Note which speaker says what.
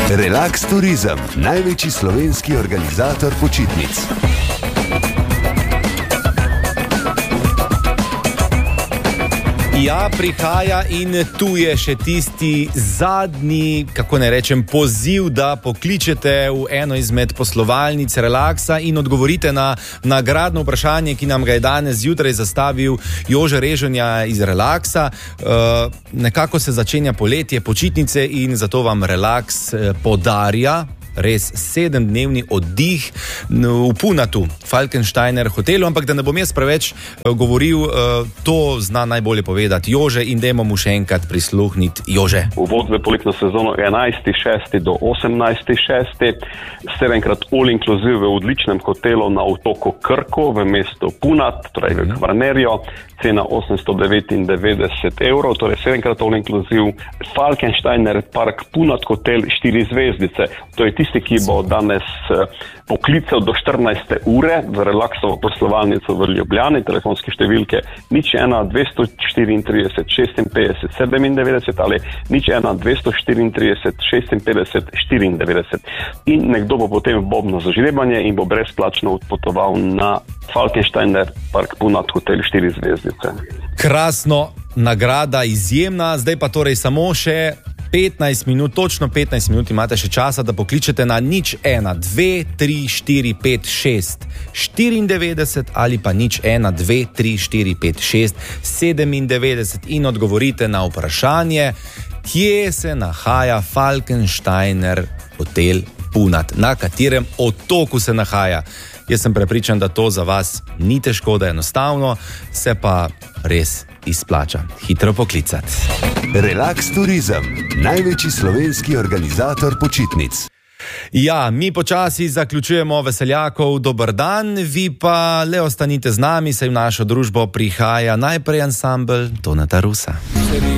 Speaker 1: Relax Turizem, največji slovenski organizator počitnic.
Speaker 2: Ja, prihaja in tu je še tisti zadnji, kako ne rečem, poziv, da pokličete v eno izmed poslovalnic Relaxa in odgovorite na nagradno vprašanje, ki nam ga je danes zjutraj zastavil Jože Reženja iz Relaxa. Nekako se začenja poletje, počitnice in zato vam Relax podarja res 7-dnevni oddih v Punatu, Falkensteiner hotelu, ampak da ne bom jaz preveč govoril, to zna najbolje povedati Jože in dajmo mu še enkrat prisluhniti. Jože.
Speaker 3: Uvod v poletno sezono 11.6. do 18.6. 7-krat all inclusive v odličnem hotelu na otoku Krko v mestu Punat, torej v Kvarnerju, cena 899 €, torej 7-krat all inclusive. Falkensteiner Park Punat hotel 4 zvezdice, to je tisti, ki bo danes poklical do 14. ure v Relaxovo poslovalnico v Ljubljani, telefonske številke 01 234 56 97 ali 01 234 56 94. In nekdo bo potem bobno za žrebanje in bo brezplačno odpotoval na Falkensteiner Park Punat hotel 4 zvezdice.
Speaker 2: Krasno, nagrada izjemna, zdaj pa torej samo še 15 minut, točno 15 minut imate še časa, da pokličete na 01 234 56 94 ali pa 01 234 56 97 in odgovorite na vprašanje, kje se nahaja Falkensteiner hotel Punat, na katerem otoku se nahaja. Jaz sem prepričan, da to za vas ni težko, da je enostavno, se pa res izplača hitro poklicati.
Speaker 1: Relax Turizem, največji slovenski organizator počitnic.
Speaker 2: Ja, mi počasi zaključujemo Veseljakov dober dan, vi pa le ostanite z nami, saj v našo družbo prihaja najprej ansambel Toneta Rusa.